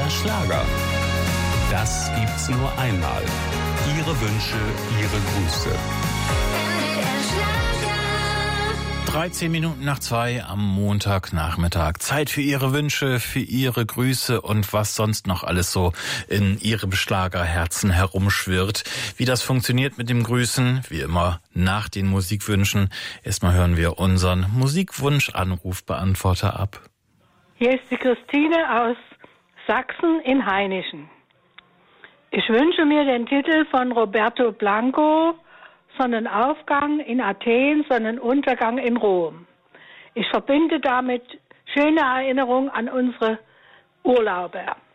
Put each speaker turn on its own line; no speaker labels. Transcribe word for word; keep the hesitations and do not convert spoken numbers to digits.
der Schlager. Das gibt's nur einmal. Ihre Wünsche, Ihre Grüße.
dreizehn Minuten nach zwei am Montagnachmittag. Zeit für Ihre Wünsche, für Ihre Grüße und was sonst noch alles so in Ihrem Schlagerherzen herumschwirrt. Wie das funktioniert mit dem Grüßen, wie immer nach den Musikwünschen. Erstmal hören wir unseren Musikwunsch-Anrufbeantworter ab.
Hier ist die Christine aus Sachsen in Hainischen. Ich wünsche mir den Titel von Roberto Blanco, Sonnenaufgang in Athen, Sonnenuntergang in Rom. Ich verbinde damit schöne Erinnerungen an unsere Urlauber.